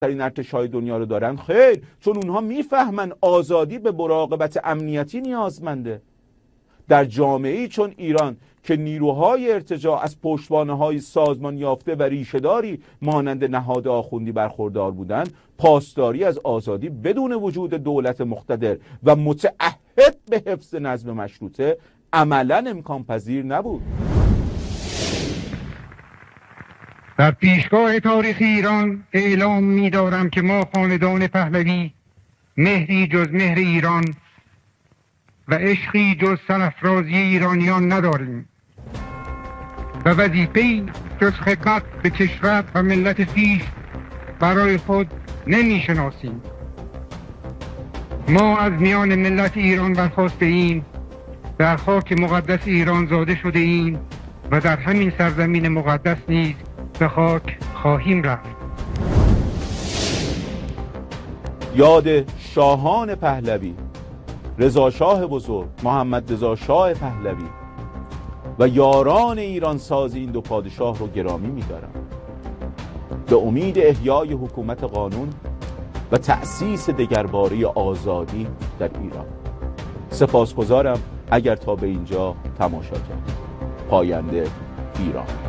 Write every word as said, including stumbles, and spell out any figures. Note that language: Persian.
ترین ارتشای دنیا رو دارن؟ خیر، چون اونها میفهمن آزادی به مراقبت امنیتی نیازمنده. در جامعه‌ای چون ایران که نیروهای ارتجاع از پشتوانه‌های سازمان یافته و ریشه‌داری مانند نهاد آخوندی برخوردار بودند، پاسداری از آزادی بدون وجود دولت مقتدر و متعهد به حفظ نظم مشروطه عملاً امکان پذیر نبود. در پیشگاه تاریخ ایران اعلام می دارم که ما خاندان پهلوی مهری جز مهر ایران و عشقی جز سرافرازی ایرانیان نداریم و وظیفه‌ای جز خدمت به کشور و ملت خویش برای خود نمی شناسیم. ما از میان ملت ایران برخاسته ایم، در خاک مقدس ایران زاده شده ایم و در همین سرزمین مقدس نیز به خاک خواهیم رفت. یاد شاهان پهلوی، رضا شاه بزرگ، محمد رضا شاه پهلوی و یاران ایران ساز این دو پادشاه رو گرامی می‌دارم. به امید احیای حکومت قانون و تأسیس دگرباره آزادی در ایران. سپاسگزارم اگر تا به اینجا تماشا کردید. پاینده ایران.